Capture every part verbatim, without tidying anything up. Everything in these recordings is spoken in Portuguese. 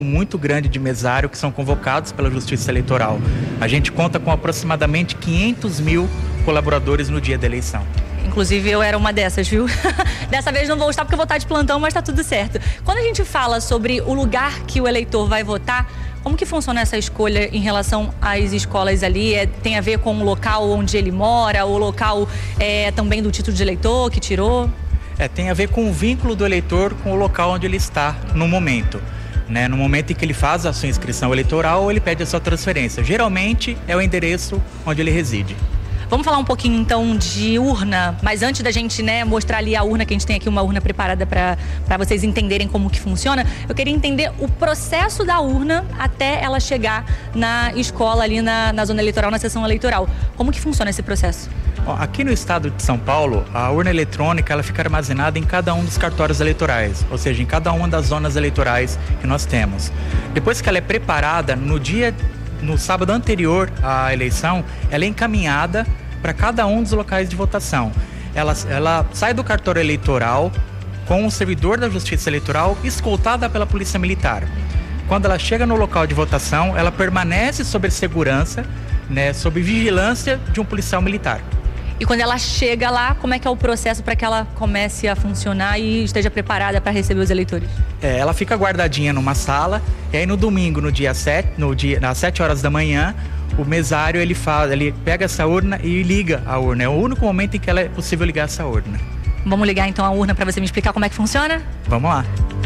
Muito grande de mesário que são convocados pela Justiça Eleitoral. A gente conta com aproximadamente quinhentos mil colaboradores no dia da eleição. Inclusive eu era uma dessas, viu? Dessa vez não vou estar porque eu vou estar de plantão, mas tá tudo certo. Quando a gente fala sobre o lugar que o eleitor vai votar, como que funciona essa escolha em relação às escolas ali? É, tem a ver com o local onde ele mora, o local é, também do título de eleitor que tirou? É, tem a ver com o vínculo do eleitor com o local onde ele está no momento. Né, no momento em que ele faz a sua inscrição eleitoral ou ele pede a sua transferência. Geralmente é o endereço onde ele reside. Vamos falar um pouquinho então de urna, mas antes da gente, né, mostrar ali a urna, que a gente tem aqui uma urna preparada para para vocês entenderem como que funciona, eu queria entender o processo da urna até ela chegar na escola ali na, na zona eleitoral, na sessão eleitoral. Como que funciona esse processo? Aqui no estado de São Paulo, a urna eletrônica ela fica armazenada em cada um dos cartórios eleitorais, ou seja, em cada uma das zonas eleitorais que nós temos. Depois que ela é preparada, no dia, no sábado anterior à eleição, ela é encaminhada para cada um dos locais de votação. Ela, ela sai do cartório eleitoral com o servidor da Justiça Eleitoral escoltada pela Polícia Militar. Quando ela chega no local de votação, ela permanece sob segurança, né, sob vigilância de um policial militar. E quando ela chega lá, como é que é o processo para que ela comece a funcionar e esteja preparada para receber os eleitores? É, ela fica guardadinha numa sala, e aí no domingo, no dia sete, no dia, às sete horas da manhã, o mesário ele, faz, ele pega essa urna e liga a urna. É o único momento em que ela é possível ligar essa urna. Vamos ligar então a urna para você me explicar como é que funciona? Vamos lá.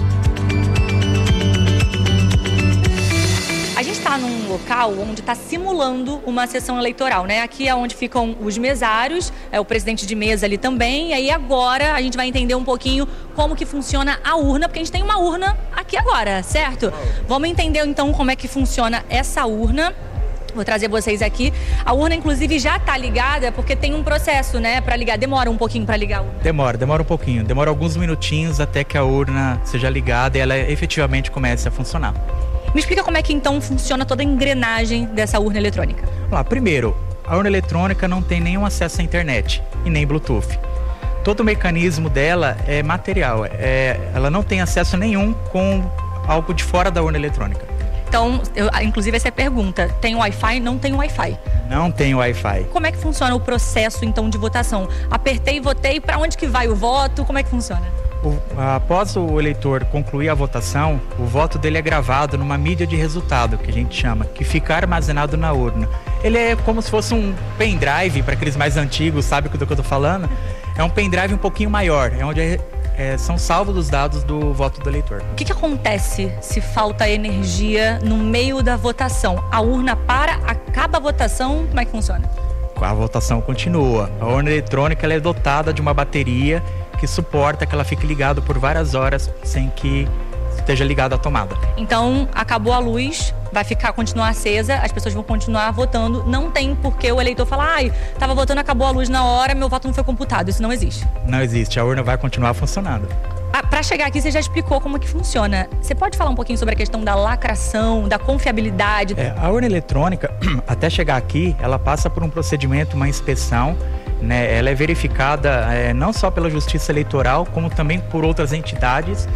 A gente está num local onde está simulando uma sessão eleitoral, né? Aqui é onde ficam os mesários, é o presidente de mesa ali também. E aí agora a gente vai entender um pouquinho como que funciona a urna, porque a gente tem uma urna aqui agora, certo? Vamos entender então como é que funciona essa urna. Vou trazer vocês aqui. A urna, inclusive, já está ligada, porque tem um processo, né, para ligar. Demora um pouquinho para ligar a urna? Demora, demora um pouquinho. Demora alguns minutinhos até que a urna seja ligada e ela efetivamente comece a funcionar. Me explica como é que então funciona toda a engrenagem dessa urna eletrônica. Vamos lá, primeiro, a urna eletrônica não tem nenhum acesso à internet e nem Bluetooth. Todo o mecanismo dela é material, é, ela não tem acesso nenhum com algo de fora da urna eletrônica. Então, eu, inclusive essa é a pergunta, tem Wi-Fi? Não tem Wi-Fi? Não tem Wi-Fi. Como é que funciona o processo então de votação? Apertei, votei, para onde que vai o voto? Como é que funciona? O, após o eleitor concluir a votação, o voto dele é gravado numa mídia de resultado, que a gente chama, que fica armazenado na urna. Ele é como se fosse um pendrive, para aqueles mais antigos, sabe do que eu tô falando? É um pendrive um pouquinho maior, é onde é, é, são salvos os dados do voto do eleitor. O que, que acontece se falta energia no meio da votação? A urna para, acaba a votação, como é que funciona? A votação continua. A urna eletrônica ela é dotada de uma bateria que suporta que ela fique ligada por várias horas sem que esteja ligada à tomada. Então, acabou a luz, vai ficar, continuar acesa, as pessoas vão continuar votando. Não tem porque o eleitor falar, ai, tava votando, acabou a luz na hora, meu voto não foi computado. Isso não existe. Não existe, a urna vai continuar funcionando. Ah, para chegar aqui, você já explicou como que funciona. Você pode falar um pouquinho sobre a questão da lacração, da confiabilidade? É, a urna eletrônica, até chegar aqui, ela passa por um procedimento, uma inspeção, né? Ela é verificada é, não só pela Justiça Eleitoral, como também por outras entidades.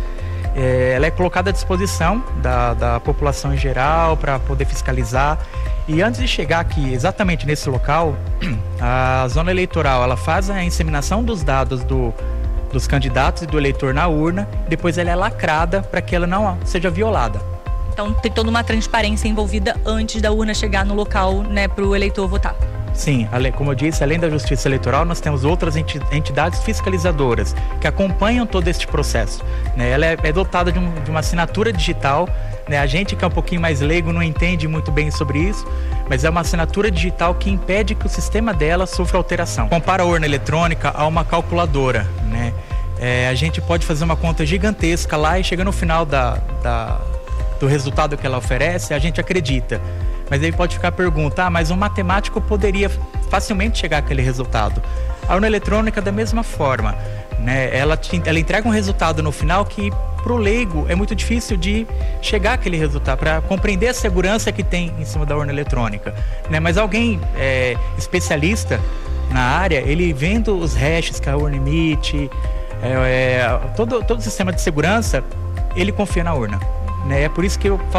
É, ela é colocada à disposição da, da população em geral para poder fiscalizar. E antes de chegar aqui, exatamente nesse local, a zona eleitoral ela faz a inseminação dos dados do, dos candidatos e do eleitor na urna, depois ela é lacrada para que ela não seja violada. Então tem toda uma transparência envolvida antes da urna chegar no local, né, para o eleitor votar. Sim, como eu disse, além da Justiça Eleitoral, nós temos outras entidades fiscalizadoras que acompanham todo este processo. Né? Ela é, é dotada de, um, de uma assinatura digital, né? A gente que é um pouquinho mais leigo não entende muito bem sobre isso, mas é uma assinatura digital que impede que o sistema dela sofra alteração. Compara a urna eletrônica a uma calculadora, né? É, a gente pode fazer uma conta gigantesca lá e chega no final da, da, do resultado que ela oferece, a gente acredita. Mas aí pode ficar a pergunta, ah, mas um matemático poderia facilmente chegar àquele resultado. A urna eletrônica da mesma forma, né? Ela, te, ela entrega um resultado no final que para o leigo é muito difícil de chegar àquele resultado, para compreender a segurança que tem em cima da urna eletrônica, né? Mas alguém é, especialista na área, ele vendo os hashes que a urna emite, é, é, todo, todo o sistema de segurança, ele confia na urna. né? É por isso que eu